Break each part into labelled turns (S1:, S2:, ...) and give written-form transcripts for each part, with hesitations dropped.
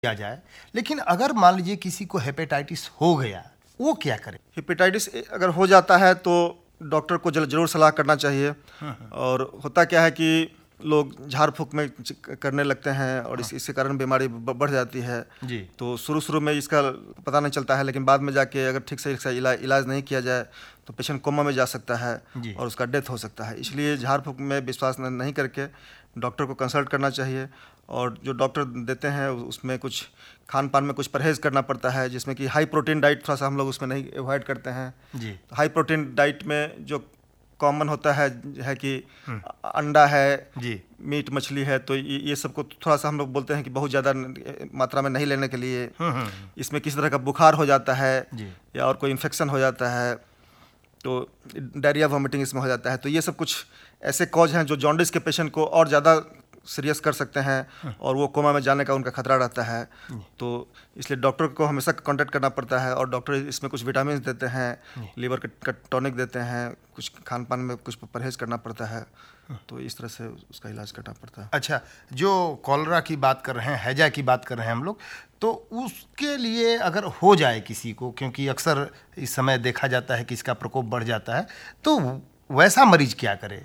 S1: किया जाए, लेकिन अगर मान लीजिए किसी को हेपेटाइटिस हो गया, वो क्या करे?
S2: हेपेटाइटिस अगर हो जाता है तो डॉक्टर को जरूर सलाह करना चाहिए। और होता क्या है कि लोग झाड़ फूक में करने लगते हैं और इसके कारण बीमारी बढ़ जाती है
S1: जी।
S2: तो शुरू में इसका पता नहीं चलता है, लेकिन बाद में जाके अगर ठीक से इसका इलाज नहीं किया जाए तो पेशेंट कोमा में जा सकता है और उसका डेथ हो सकता है। इसलिए झाड़ फूक में विश्वास नहीं करके डॉक्टर को कंसल्ट करना चाहिए। और जो डॉक्टर देते हैं उसमें कुछ खान पान में कुछ परहेज़ करना पड़ता है, जिसमें कि हाई प्रोटीन डाइट थोड़ा सा हम लोग उसमें नहीं अवॉइड करते हैं
S1: जी।
S2: तो हाई प्रोटीन डाइट में जो कॉमन होता है कि अंडा है जी, मीट मछली है, तो ये सबको थोड़ा सा हम लोग बोलते हैं कि बहुत ज़्यादा मात्रा में नहीं लेने के लिए। इसमें किसी तरह का बुखार हो जाता है या और कोई इन्फेक्शन हो जाता है तो डायरिया वॉमिटिंग इसमें हो जाता है। तो ये सब कुछ ऐसे कॉज हैं जो जॉन्डिस के पेशेंट को और ज़्यादा सीरियस कर सकते हैं और वो कोमा में जाने का उनका खतरा रहता है। तो इसलिए डॉक्टर को हमेशा कांटेक्ट करना पड़ता है और डॉक्टर इसमें कुछ विटामिन देते हैं, लीवर का टॉनिक देते हैं, कुछ खान पान में कुछ परहेज़ करना पड़ता है, तो इस तरह से उसका इलाज करना पड़ता है।
S1: अच्छा, जो कॉलरा की बात कर रहे हैं, हैजा की बात कर रहे हैं हम लोग, तो उसके लिए अगर हो जाए किसी को, क्योंकि अक्सर इस समय देखा जाता है कि इसका प्रकोप बढ़ जाता है, तो वैसा मरीज क्या करे?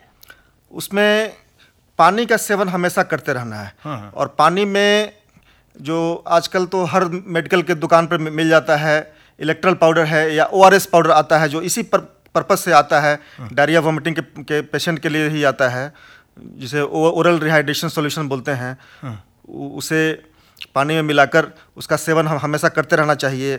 S2: उसमें पानी का सेवन हमेशा करते रहना है। और पानी में जो आजकल तो हर मेडिकल के दुकान पर मिल जाता है, इलेक्ट्रल पाउडर है या ORS पाउडर आता है जो इसी पर्पस से आता है, डायरिया वॉमिटिंग के पेशेंट के लिए ही आता है, जिसे ओरल रिहाइड्रेशन सॉल्यूशन बोलते हैं। उसे पानी में मिलाकर उसका सेवन हम हमेशा करते रहना चाहिए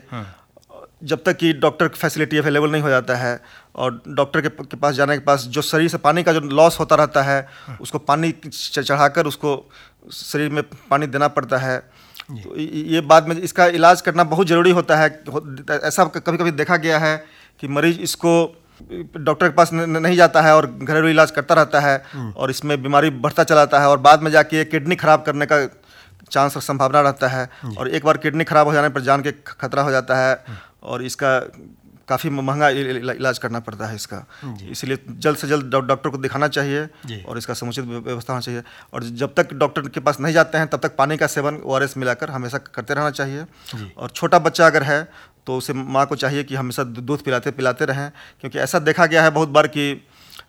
S2: जब तक कि डॉक्टर की फैसिलिटी अवेलेबल नहीं हो जाता है। और डॉक्टर के पास जाने के पास जो शरीर से पानी का जो लॉस होता रहता है उसको पानी चढ़ाकर उसको शरीर में पानी देना पड़ता है। तो ये बाद में इसका इलाज करना बहुत ज़रूरी होता है। ऐसा कभी कभी देखा गया है कि मरीज इसको डॉक्टर के पास नहीं जाता है और घरेलू इलाज करता रहता है और इसमें बीमारी बढ़ता चलाता है और बाद में जाके किडनी खराब करने का चांस और संभावना रहता है। और एक बार किडनी खराब हो जाने पर जान के खतरा हो जाता है और इसका काफ़ी महंगा इलाज करना पड़ता है इसका। इसलिए जल्द से जल्द डॉक्टर को दिखाना चाहिए और इसका समुचित व्यवस्था होना चाहिए। और जब तक डॉक्टर के पास नहीं जाते हैं तब तक पानी का सेवन ORS मिलाकर हमेशा करते रहना चाहिए। और छोटा बच्चा अगर है तो उसे माँ को चाहिए कि हमेशा दूध पिलाते रहें, क्योंकि ऐसा देखा गया है बहुत बार कि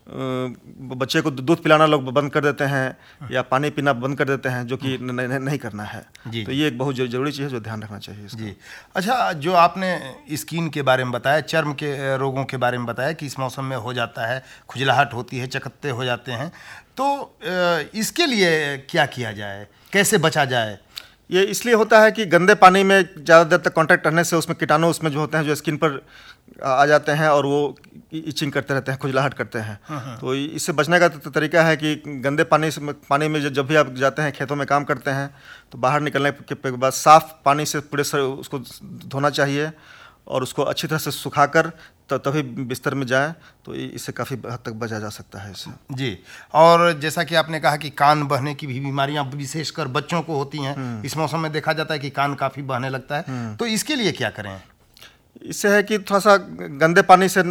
S2: बच्चे को दूध पिलाना लोग बंद कर देते हैं या पानी पीना बंद कर देते हैं, जो कि नहीं करना है। तो ये एक बहुत ज़रूरी चीज़ है जो ध्यान रखना चाहिए इसका।
S1: जी। अच्छा, जो आपने स्किन के बारे में बताया, चर्म के रोगों के बारे में बताया कि इस मौसम में हो जाता है, खुजलाहट होती है, चकत्ते हो जाते हैं, तो इसके लिए क्या किया जाए, कैसे बचा जाए?
S2: ये इसलिए होता है कि गंदे पानी में ज़्यादा देर तक कांटेक्ट करने से उसमें कीटाणु उसमें जो होते हैं जो स्किन पर आ जाते हैं और वो इचिंग करते रहते हैं, खुजलाहट करते हैं। तो इससे बचने का तरीका है कि गंदे पानी में जब भी आप जाते हैं, खेतों में काम करते हैं, तो बाहर निकलने के बाद साफ़ पानी से पूरे उसको धोना चाहिए और उसको अच्छी तरह से सुखाकर तभी बिस्तर में जाएं, तो इससे काफ़ी हद तक बचा जा सकता है इससे।
S1: जी। और जैसा कि आपने कहा कि कान बहने की भी बीमारियां विशेषकर बच्चों को होती हैं, इस मौसम में देखा जाता है कि कान काफ़ी बहने लगता है, तो इसके लिए क्या करें?
S2: इससे है कि थोड़ा सा गंदे पानी से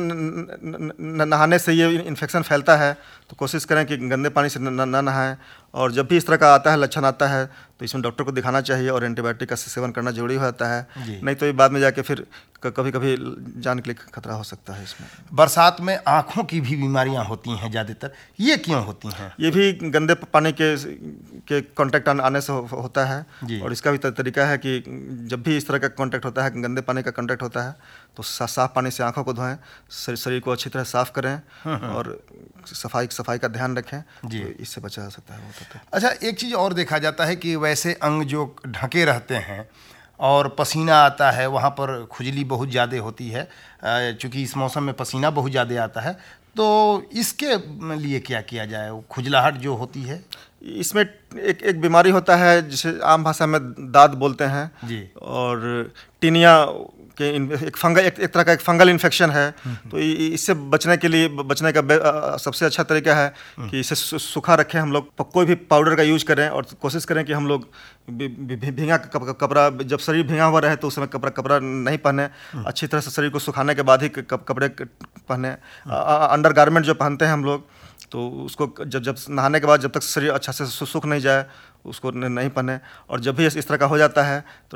S2: नहाने से ये इन्फेक्शन फैलता है, तो कोशिश करें कि गंदे पानी से ना नहाएं। और जब भी इस तरह का आता है, लक्षण आता है, तो इसमें डॉक्टर को दिखाना चाहिए और एंटीबायोटिक का सेवन करना जरूरी हो जाता है। नहीं तो ये बाद में जाके फिर कभी कभी जान के लिए खतरा हो सकता है इसमें।
S1: बरसात में आँखों की भी बीमारियां होती हैं ज़्यादातर, ये क्यों होती हैं?
S2: ये भी गंदे पानी के कांटेक्ट आने से होता है। और इसका भी तरीका है कि जब भी इस तरह का कांटेक्ट होता है, गंदे पानी का कांटेक्ट होता है, तो साफ पानी से आँखों को धोएं, शरीर को अच्छी तरह साफ करें और सफाई का ध्यान रखें, तो इससे बचा जा सकता है।
S1: अच्छा, एक चीज़ और देखा जाता है कि वैसे अंग जो ढके रहते हैं और पसीना आता है, वहाँ पर खुजली बहुत ज़्यादा होती है, चूँकि इस मौसम में पसीना बहुत ज़्यादा आता है, तो इसके लिए क्या किया जाए? वो खुजलाहट जो होती है,
S2: इसमें एक बीमारी होता है जिसे आम भाषा में दाद बोलते हैं जी, और टीनिया कि एक तरह का फंगल इन्फेक्शन है। तो इससे बचने का सबसे अच्छा तरीका है कि इसे सूखा रखें हम लोग। कोई भी पाउडर का यूज करें और कोशिश करें कि हम लोग भींगा कपड़ा, जब शरीर भींगा हुआ रहे तो उस समय कपड़ा नहीं पहने, अच्छी तरह से शरीर को सुखाने के बाद ही कपड़े पहने। अंडर गारमेंट जो पहनते हैं हम लोग, तो उसको जब नहाने के बाद जब तक शरीर अच्छा से सूख नहीं जाए उसको नहीं पहने। और जब भी इस तरह का हो जाता है तो